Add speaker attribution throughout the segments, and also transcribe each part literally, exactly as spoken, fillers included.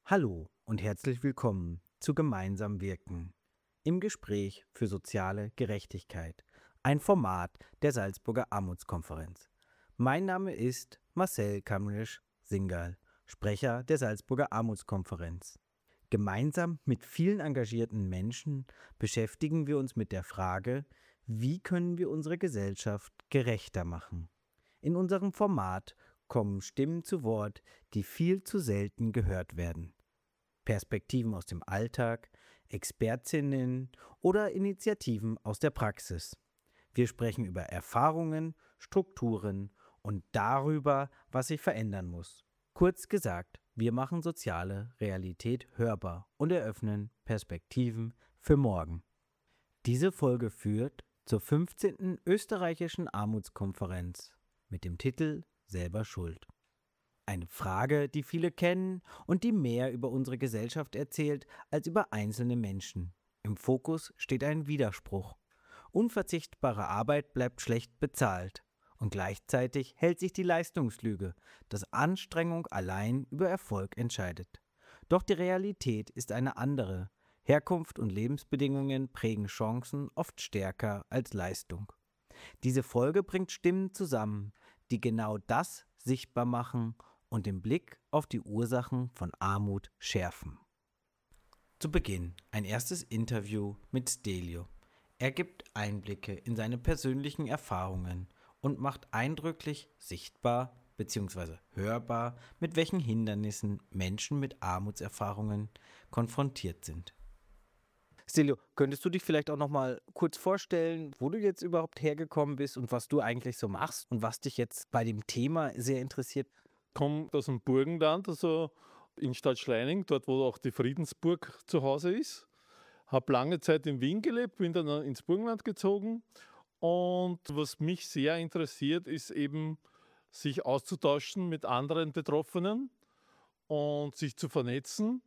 Speaker 1: Hallo und herzlich willkommen zu Gemeinsam wirken im Gespräch für soziale Gerechtigkeit, ein Format der Salzburger Armutskonferenz. Mein Name ist Marcel Kamrisch-Singal, Sprecher der Salzburger Armutskonferenz. Gemeinsam mit vielen engagierten Menschen beschäftigen wir uns mit der Frage, wie können wir unsere Gesellschaft gerechter machen. In unserem Format kommen Stimmen zu Wort, die viel zu selten gehört werden. Perspektiven aus dem Alltag, Expertinnen oder Initiativen aus der Praxis. Wir sprechen über Erfahrungen, Strukturen und darüber, was sich verändern muss. Kurz gesagt, wir machen soziale Realität hörbar und eröffnen Perspektiven für morgen. Diese Folge führt zur fünfzehnten österreichischen Armutskonferenz mit dem Titel Selber schuld. Eine Frage, die viele kennen und die mehr über unsere Gesellschaft erzählt als über einzelne Menschen. Im Fokus steht ein Widerspruch. Unverzichtbare Arbeit bleibt schlecht bezahlt. Und gleichzeitig hält sich die Leistungslüge, dass Anstrengung allein über Erfolg entscheidet. Doch die Realität ist eine andere. Herkunft und Lebensbedingungen prägen Chancen oft stärker als Leistung. Diese Folge bringt Stimmen zusammen, die genau das sichtbar machen und den Blick auf die Ursachen von Armut schärfen. Zu Beginn ein erstes Interview mit Stelio. Er gibt Einblicke in seine persönlichen Erfahrungen und macht eindrücklich sichtbar bzw. hörbar, mit welchen Hindernissen Menschen mit Armutserfahrungen konfrontiert sind. Stelio, könntest du dich vielleicht auch noch mal kurz vorstellen, wo du jetzt überhaupt hergekommen bist und was du eigentlich so machst und was dich jetzt bei dem Thema sehr interessiert?
Speaker 2: Ich komme aus dem Burgenland, also in Stadt Schleining, dort wo auch die Friedensburg zu Hause ist. Habe lange Zeit in Wien gelebt, bin dann ins Burgenland gezogen. Und was mich sehr interessiert, ist eben, sich auszutauschen mit anderen Betroffenen und sich zu vernetzen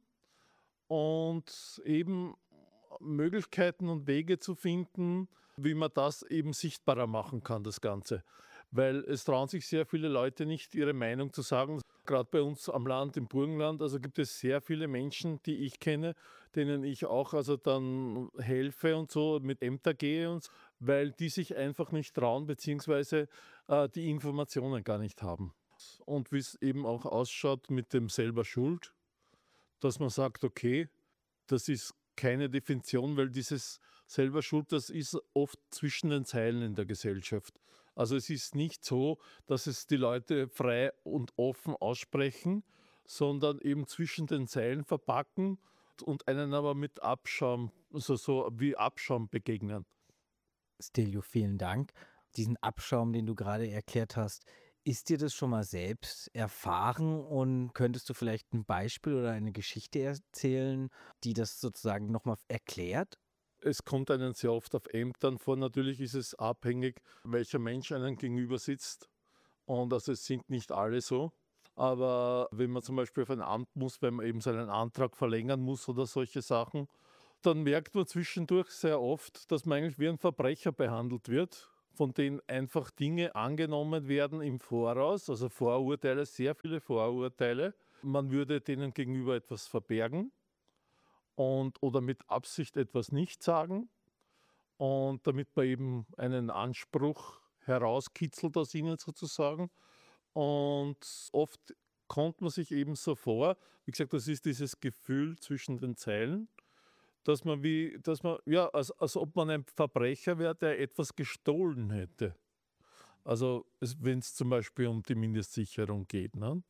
Speaker 2: und eben Möglichkeiten und Wege zu finden, wie man das eben sichtbarer machen kann, das Ganze. Weil es trauen sich sehr viele Leute nicht, ihre Meinung zu sagen. Gerade bei uns am Land, im Burgenland, also gibt es sehr viele Menschen, die ich kenne, denen ich auch also dann helfe und so, mit Ämter gehe und so, weil die sich einfach nicht trauen, beziehungsweise äh, die Informationen gar nicht haben. Und wie es eben auch ausschaut mit dem selber Schuld, dass man sagt, okay, das ist keine Definition, weil dieses selber Schuld, das ist oft zwischen den Zeilen in der Gesellschaft. Also es ist nicht so, dass es die Leute frei und offen aussprechen, sondern eben zwischen den Zeilen verpacken und einen aber mit Abschaum, also so wie Abschaum begegnen.
Speaker 1: Stelio, vielen Dank. Diesen Abschaum, den du gerade erklärt hast, ist dir das schon mal selbst erfahren und könntest du vielleicht ein Beispiel oder eine Geschichte erzählen, die das sozusagen nochmal erklärt?
Speaker 2: Es kommt einem sehr oft auf Ämtern vor. Natürlich ist es abhängig, welcher Mensch einem gegenüber sitzt. Und also es sind nicht alle so. Aber wenn man zum Beispiel auf ein Amt muss, wenn man eben seinen Antrag verlängern muss oder solche Sachen, dann merkt man zwischendurch sehr oft, dass man eigentlich wie ein Verbrecher behandelt wird, von denen einfach Dinge angenommen werden im Voraus, also Vorurteile, sehr viele Vorurteile. Man würde denen gegenüber etwas verbergen und oder mit Absicht etwas nicht sagen. Und damit man eben einen Anspruch herauskitzelt aus ihnen sozusagen. Und oft kommt man sich eben so vor, wie gesagt, das ist dieses Gefühl zwischen den Zeilen, dass man wie, dass man, ja, als, als ob man ein Verbrecher wäre, der etwas gestohlen hätte. Also wenn es zum Beispiel um die Mindestsicherung geht. Ne?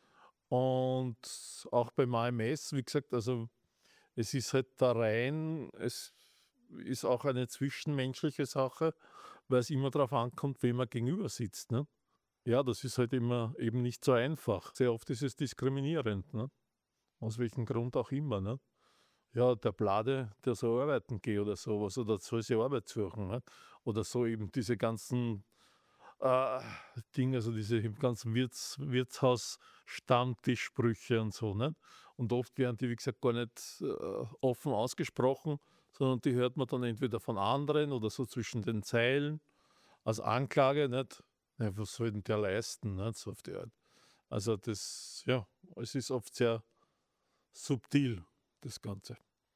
Speaker 2: Und auch beim A M S, wie gesagt, also es ist halt da rein, es ist auch eine zwischenmenschliche Sache, weil es immer darauf ankommt, wem man gegenüber sitzt. Ne? Ja, das ist halt immer eben nicht so einfach. Sehr oft ist es diskriminierend, ne? Aus welchem Grund auch immer. Ne? Ja, der Blade, der soll arbeiten gehen oder sowas, oder soll sich Arbeit suchen. Ne? Oder so eben diese ganzen äh, Dinge, also diese ganzen Wirts, Wirtshaus-Stammtischsprüche und so. Ne? Und oft werden die, wie gesagt, gar nicht äh, offen ausgesprochen, sondern die hört man dann entweder von anderen oder so zwischen den Zeilen als Anklage. Nicht? Ja, was soll denn der leisten? Nicht? So auf die Art. Also das, ja, es ist oft sehr subtil, das Ganze.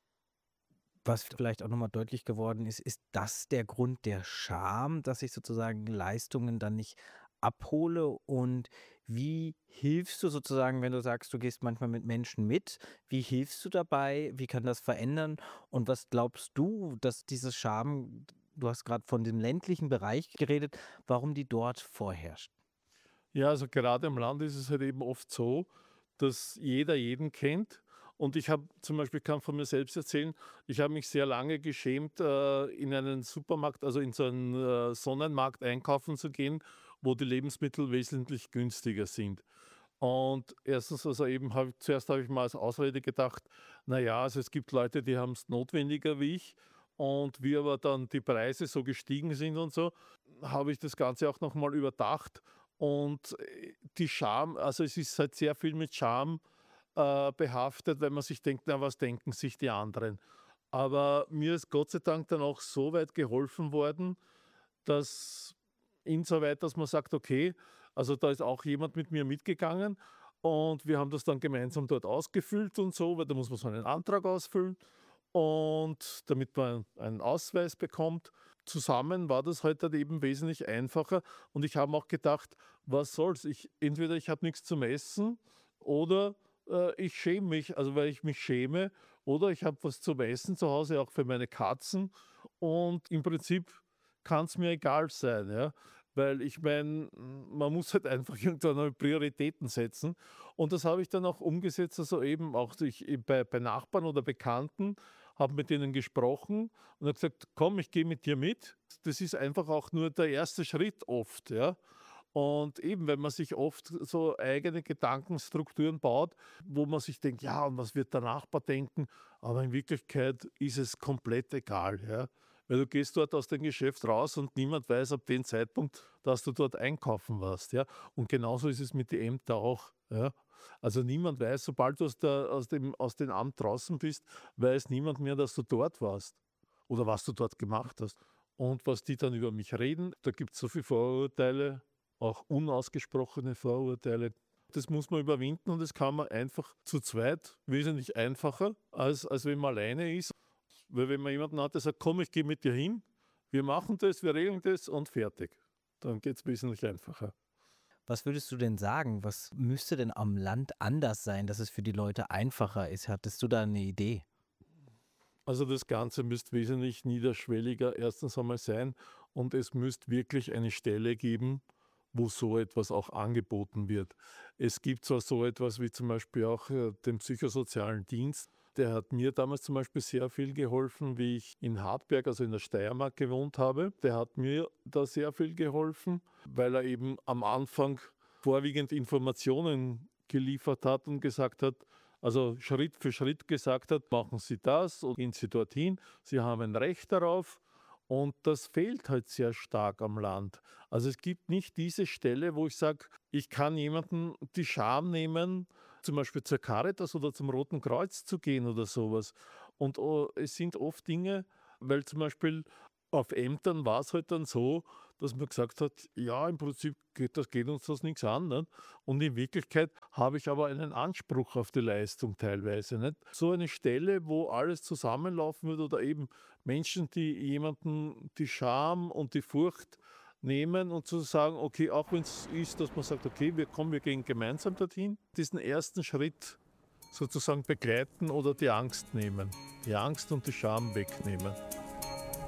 Speaker 1: Was vielleicht auch nochmal deutlich geworden ist, ist das der Grund der Scham, dass ich sozusagen Leistungen dann nicht abhole? Und wie hilfst du sozusagen, wenn du sagst, du gehst manchmal mit Menschen mit? Wie hilfst du dabei? Wie kann das verändern? Und was glaubst du, dass diese Scham, du hast gerade von dem ländlichen Bereich geredet, warum die dort vorherrscht?
Speaker 2: Ja, also gerade im Land ist es halt eben oft so, dass jeder jeden kennt. Und ich habe zum Beispiel, kann von mir selbst erzählen, ich habe mich sehr lange geschämt, äh, in einen Supermarkt, also in so einen äh, Sonnenmarkt einkaufen zu gehen, wo die Lebensmittel wesentlich günstiger sind. Und erstens, also eben, hab, zuerst habe ich mal als Ausrede gedacht, naja, also es gibt Leute, die haben es notwendiger wie ich. Und wie aber dann die Preise so gestiegen sind und so, habe ich das Ganze auch nochmal überdacht. Und äh, die Scham, also es ist halt sehr viel mit Scham äh, behaftet, wenn man sich denkt, na, was denken sich die anderen? Aber mir ist Gott sei Dank dann auch so weit geholfen worden, dass insoweit, dass man sagt, okay, also da ist auch jemand mit mir mitgegangen und wir haben das dann gemeinsam dort ausgefüllt und so, weil da muss man so einen Antrag ausfüllen und damit man einen Ausweis bekommt. Zusammen war das heute halt eben wesentlich einfacher und ich habe auch gedacht, was soll's? Ich, entweder ich habe nichts zum Essen oder äh, ich schäme mich, also weil ich mich schäme, oder ich habe was zum Essen zu Hause, auch für meine Katzen und im Prinzip kann es mir egal sein, ja. Weil ich meine, man muss halt einfach irgendwann mal Prioritäten setzen. Und das habe ich dann auch umgesetzt, also eben auch durch, bei, bei Nachbarn oder Bekannten, habe mit denen gesprochen und habe gesagt, komm, ich gehe mit dir mit. Das ist einfach auch nur der erste Schritt oft, ja. Und eben, wenn man sich oft so eigene Gedankenstrukturen baut, wo man sich denkt, ja, und was wird der Nachbar denken? Aber in Wirklichkeit ist es komplett egal, ja. Weil du gehst dort aus dem Geschäft raus und niemand weiß ab dem Zeitpunkt, dass du dort einkaufen warst, ja. Und genauso ist es mit den Ämtern auch, ja. Also niemand weiß, sobald du aus, der, aus, dem, aus dem Amt draußen bist, weiß niemand mehr, dass du dort warst oder was du dort gemacht hast. Und was die dann über mich reden, da gibt es so viele Vorurteile, auch unausgesprochene Vorurteile. Das muss man überwinden und das kann man einfach zu zweit wesentlich einfacher, als, als wenn man alleine ist. Weil wenn man jemanden hat, der sagt, komm, ich gehe mit dir hin, wir machen das, wir regeln das und fertig. Dann geht es wesentlich einfacher.
Speaker 1: Was würdest du denn sagen? Was müsste denn am Land anders sein, dass es für die Leute einfacher ist? Hattest du da eine Idee?
Speaker 2: Also das Ganze müsste wesentlich niederschwelliger erstens einmal sein und es müsste wirklich eine Stelle geben, wo so etwas auch angeboten wird. Es gibt zwar so etwas wie zum Beispiel auch äh, den psychosozialen Dienst. Der hat mir damals zum Beispiel sehr viel geholfen, wie ich in Hartberg, also in der Steiermark, gewohnt habe. Der hat mir da sehr viel geholfen, weil er eben am Anfang vorwiegend Informationen geliefert hat und gesagt hat, also Schritt für Schritt gesagt hat, machen Sie das und gehen Sie dorthin, Sie haben ein Recht darauf. Und das fehlt halt sehr stark am Land. Also es gibt nicht diese Stelle, wo ich sage, ich kann jemandem die Scham nehmen, zum Beispiel zur Caritas oder zum Roten Kreuz zu gehen oder sowas. Und oh, es sind oft Dinge, weil zum Beispiel auf Ämtern war es halt dann so, dass man gesagt hat, ja, im Prinzip geht, das geht uns das nichts an. Nicht? Und in Wirklichkeit habe ich aber einen Anspruch auf die Leistung teilweise. Nicht? So eine Stelle, wo alles zusammenlaufen wird oder eben Menschen, die jemanden die Scham und die Furcht nehmen und zu sagen, okay, auch wenn es ist, dass man sagt, okay, wir kommen, wir gehen gemeinsam dorthin, diesen ersten Schritt sozusagen begleiten oder die Angst nehmen, die Angst und die Scham wegnehmen.